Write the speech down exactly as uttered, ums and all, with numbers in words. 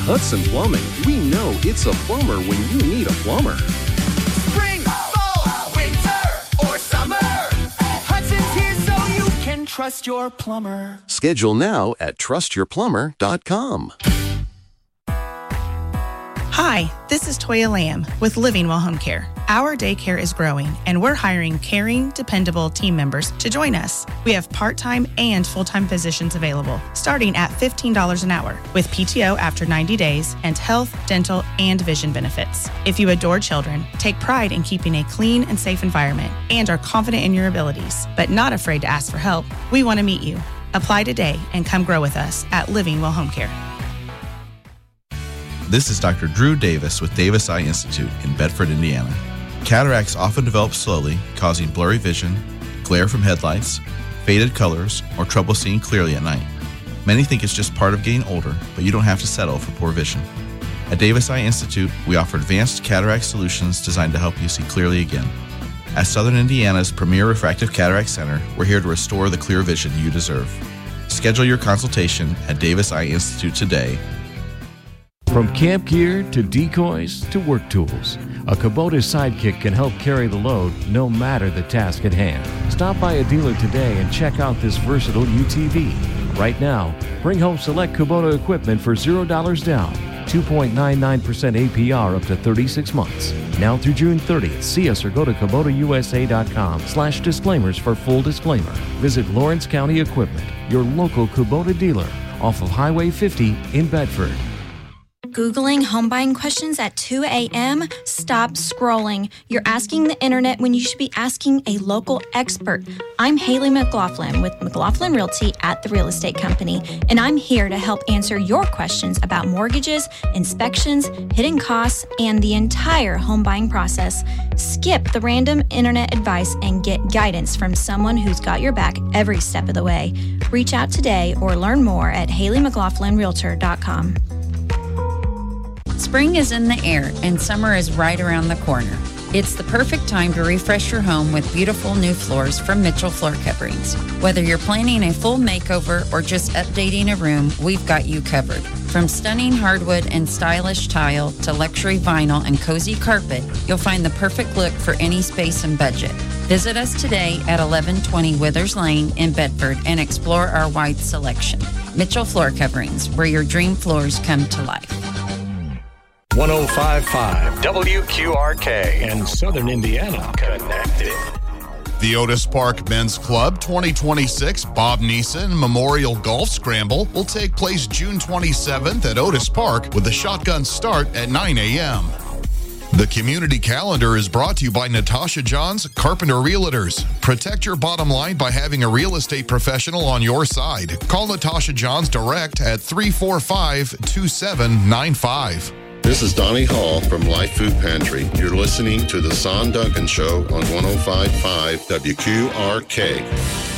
Hudson Plumbing, we know it's a plumber when you need a plumber. Spring, fall, winter, or summer, Hudson's here so you can trust your plumber. Schedule now at trust your plumber dot com. Hi, this is Toya Lamb with Living Well Home Care. Our daycare is growing, and we're hiring caring, dependable team members to join us. We have part-time and full-time positions available, starting at fifteen dollars an hour, with P T O after ninety days and health, dental, and vision benefits. If you adore children, take pride in keeping a clean and safe environment, and are confident in your abilities, but not afraid to ask for help, we want to meet you. Apply today and come grow with us at Living Well Home Care. This is Doctor Drew Davis with Davis Eye Institute in Bedford, Indiana. Cataracts often develop slowly, causing blurry vision, glare from headlights, faded colors, or trouble seeing clearly at night. Many think it's just part of getting older, but you don't have to settle for poor vision. At Davis Eye Institute, we offer advanced cataract solutions designed to help you see clearly again. At Southern Indiana's premier refractive cataract center, we're here to restore the clear vision you deserve. Schedule your consultation at Davis Eye Institute today. From camp gear to decoys to work tools, a Kubota Sidekick can help carry the load no matter the task at hand. Stop by a dealer today and check out this versatile U T V. Right now, bring home select Kubota equipment for zero dollars down, two point nine nine percent A P R up to thirty-six months. Now through June thirtieth, see us or go to Kubota U S A dot com slash disclaimers for full disclaimer. Visit Lawrence County Equipment, your local Kubota dealer, off of Highway fifty in Bedford. Googling home buying questions at two a.m.? Stop scrolling. You're asking the internet when you should be asking a local expert. I'm Haley McLaughlin with McLaughlin Realty at The Real Estate Company, and I'm here to help answer your questions about mortgages, inspections, hidden costs, and the entire home buying process. Skip the random internet advice and get guidance from someone who's got your back every step of the way. Reach out today or learn more at haley mclaughlin realtor dot com. Spring is in the air and summer is right around the corner. It's the perfect time to refresh your home with beautiful new floors from Mitchell Floor Coverings. Whether you're planning a full makeover or just updating a room, we've got you covered. From stunning hardwood and stylish tile to luxury vinyl and cozy carpet, you'll find the perfect look for any space and budget. Visit us today at eleven twenty Withers Lane in Bedford and explore our wide selection. Mitchell Floor Coverings, where your dream floors come to life. one oh five point five W Q R K and Southern Indiana connected. The Otis Park Men's Club twenty twenty-six Bob Neeson Memorial Golf Scramble will take place June twenty-seventh at Otis Park with a shotgun start at nine a.m. The community calendar is brought to you by Natasha Johns Carpenter Realtors. Protect your bottom line by having a real estate professional on your side. Call Natasha Johns direct at three four five, two seven nine five. This is Donnie Hall from Life Food Pantry. You're listening to The Son Duncan Show on one oh five point five W Q R K.